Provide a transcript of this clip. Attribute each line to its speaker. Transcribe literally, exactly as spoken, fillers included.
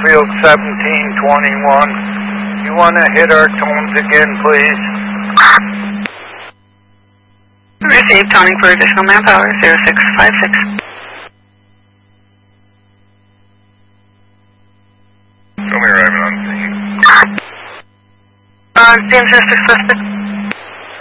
Speaker 1: Springfield seventeen twenty-one. You want to hit our tones again, please?
Speaker 2: Receive toning for additional manpower, zero six five six.
Speaker 3: Show me arriving on scene.
Speaker 2: Uh, the interested suspect